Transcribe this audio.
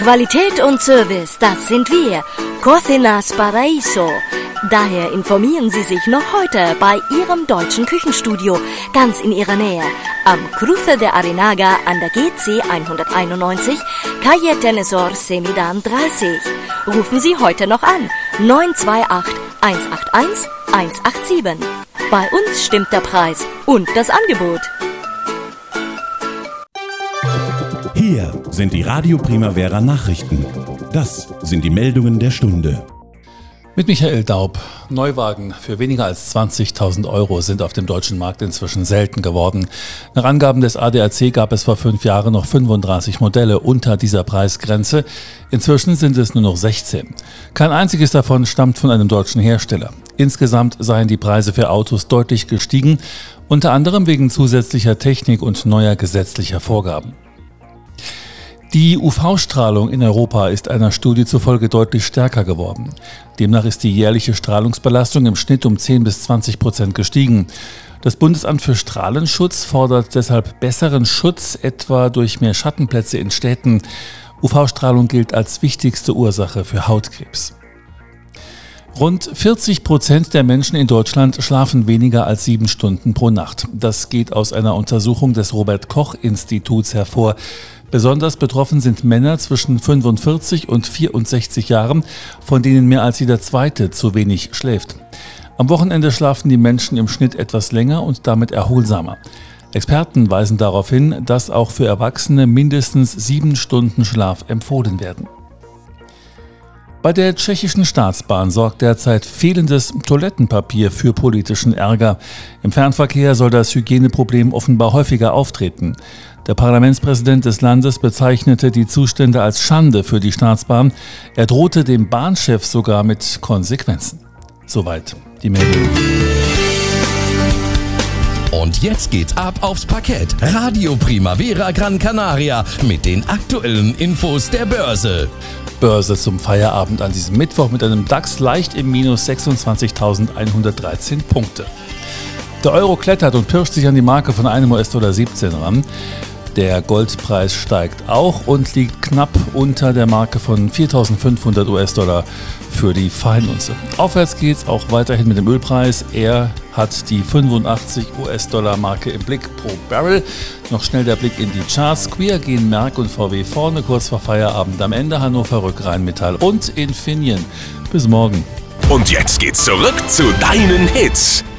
Qualität und Service, das sind wir. Cocinas Paraíso. Daher informieren Sie sich noch heute bei Ihrem deutschen Küchenstudio, ganz in Ihrer Nähe. Am Cruce de Arenaga an der GC 191, Calle Tenesor Semidan 30. Rufen Sie heute noch an. 928 181 187. Bei uns stimmt der Preis und das Angebot. Hier sind die Radio Primavera Nachrichten. Das sind die Meldungen der Stunde. Mit Michael Daub. Neuwagen für weniger als 20.000 Euro sind auf dem deutschen Markt inzwischen selten geworden. Nach Angaben des ADAC gab es vor 5 Jahren noch 35 Modelle unter dieser Preisgrenze. Inzwischen sind es nur noch 16. Kein einziges davon stammt von einem deutschen Hersteller. Insgesamt seien die Preise für Autos deutlich gestiegen, unter anderem wegen zusätzlicher Technik und neuer gesetzlicher Vorgaben. Die UV-Strahlung in Europa ist einer Studie zufolge deutlich stärker geworden. Demnach ist die jährliche Strahlungsbelastung im Schnitt um 10-20% gestiegen. Das Bundesamt für Strahlenschutz fordert deshalb besseren Schutz, etwa durch mehr Schattenplätze in Städten. UV-Strahlung gilt als wichtigste Ursache für Hautkrebs. Rund 40% der Menschen in Deutschland schlafen weniger als 7 Stunden pro Nacht. Das geht aus einer Untersuchung des Robert-Koch-Instituts hervor. Besonders betroffen sind Männer zwischen 45 und 64 Jahren, von denen mehr als jeder Zweite zu wenig schläft. Am Wochenende schlafen die Menschen im Schnitt etwas länger und damit erholsamer. Experten weisen darauf hin, dass auch für Erwachsene mindestens 7 Stunden Schlaf empfohlen werden. Bei der tschechischen Staatsbahn sorgt derzeit fehlendes Toilettenpapier für politischen Ärger. Im Fernverkehr soll das Hygieneproblem offenbar häufiger auftreten. Der Parlamentspräsident des Landes bezeichnete die Zustände als Schande für die Staatsbahn. Er drohte dem Bahnchef sogar mit Konsequenzen. Soweit die Meldung. Und jetzt geht's ab aufs Parkett. Radio Primavera Gran Canaria mit den aktuellen Infos der Börse. Börse zum Feierabend an diesem Mittwoch mit einem DAX leicht im Minus 26.113 Punkte. Der Euro klettert und pirscht sich an die Marke von einem US-Dollar 17 ran. Der Goldpreis steigt auch und liegt knapp unter der Marke von 4.500 US-Dollar für die Feinunze. Aufwärts geht's auch weiterhin mit dem Ölpreis. Er hat die 85 US-Dollar-Marke im Blick pro Barrel. Noch schnell der Blick in die Charts. Queer gehen Merck und VW vorne, kurz vor Feierabend. Am Ende Hannover Rück, Rheinmetall und Infineon. Bis morgen. Und jetzt geht's zurück zu deinen Hits.